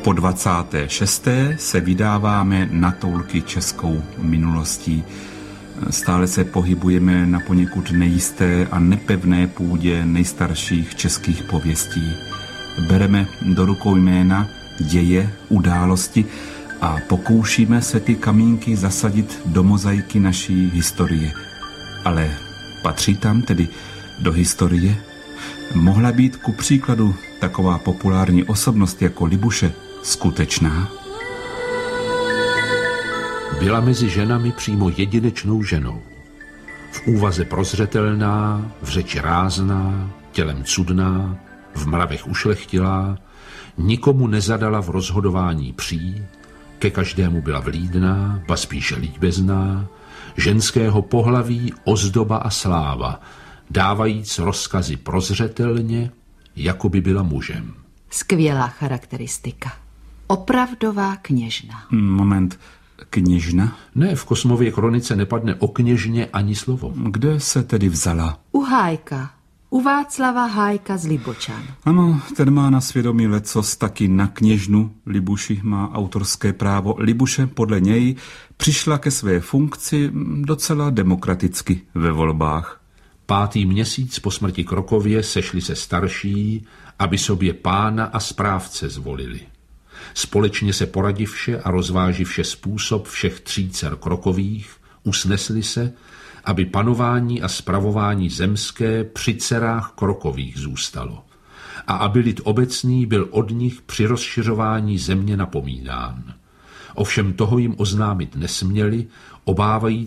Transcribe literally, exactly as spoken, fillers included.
Po dvacáté šesté se vydáváme na toulky českou minulostí. Stále se pohybujeme na poněkud nejisté a nepevné půdě nejstarších českých pověstí. Bereme do rukou jména, děje, události a pokoušíme se ty kamínky zasadit do mozaiky naší historie. Ale patří tam tedy do historie? Mohla být ku příkladu taková populární osobnost jako Libuše skutečná? Byla mezi ženami přímo jedinečnou ženou. V úvaze prozřetelná, v řeči rázná, tělem cudná, v mravech ušlechtilá, nikomu nezadala v rozhodování pří, ke každému byla vlídná, ba spíše líbezná, ženského pohlaví ozdoba a sláva, dávajíc rozkazy prozřetelně, jako by byla mužem. Skvělá charakteristika. Opravdová kněžna. Moment, kněžna? Ne, v Kosmově kronice nepadne o kněžně ani slovo. Kde se tedy vzala? U Hájka. U Václava Hájka z Libočan. Ano, ten má na svědomí lecos, taky na kněžnu Libuši má autorské právo. Libuše podle něj přišla ke své funkci docela demokraticky ve volbách. Pátý měsíc po smrti Krokově sešli se starší, aby sobě pána a správce zvolili. Společně se poradivše a rozváživše způsob všech tří dcer Krokových, usnesli se, aby panování a spravování zemské při dcerách Krokových zůstalo a aby lid obecný byl od nich při rozšiřování země napomínán. Ovšem toho jim oznámit nesměli, obávají